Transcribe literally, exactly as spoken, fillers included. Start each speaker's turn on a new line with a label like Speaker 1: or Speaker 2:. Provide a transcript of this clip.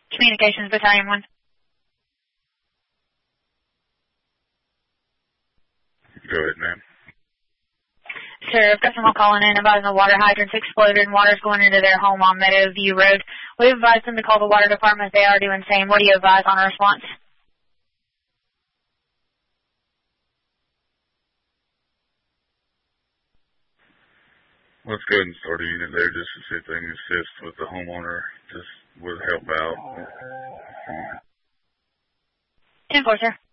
Speaker 1: Communications Battalion one.
Speaker 2: Go ahead, ma'am.
Speaker 1: Sir, I've got someone calling in about the water hydrants exploded and water's going into their home on Meadowview Road. We advised them to call the water department. They are doing the same. What do you advise on a response?
Speaker 2: Let's go ahead and start a unit there just to see if they can assist with the homeowner, just would help out.
Speaker 1: ten four, sir.